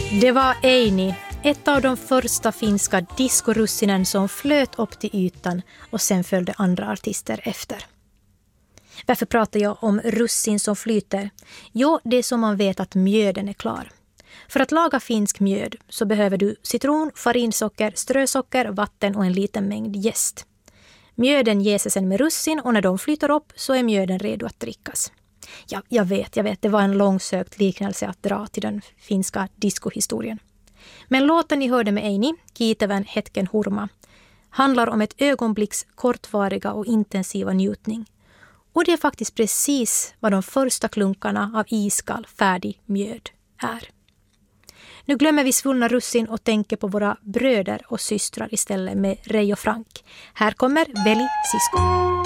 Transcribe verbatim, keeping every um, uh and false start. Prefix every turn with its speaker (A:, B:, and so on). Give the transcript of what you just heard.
A: Det var Eini, ett av de första finska diskorussinen som flöt upp till ytan och sen följde andra artister efter. Varför pratar jag om russin som flyter? Jo, det är som man vet att mjöden är klar. För att laga finsk mjöd så behöver du citron, farinsocker, strösocker, vatten och en liten mängd jäst. Mjöden jäser sen med russin och när de flyter upp så är mjöden redo att drickas. Ja, jag vet, jag vet, det var en långsökt liknelse att dra till den finska diskohistorien. Men låten ni hörde med Eini, Kiitävän hetken hurma, handlar om ett ögonblicks kortvariga och intensiva njutning. Och det är faktiskt precis vad de första klunkarna av iskall färdig mjöd är. Nu glömmer vi svullna russin och tänker på våra bröder och systrar istället med Ray och Frank. Här kommer Veli Sisko.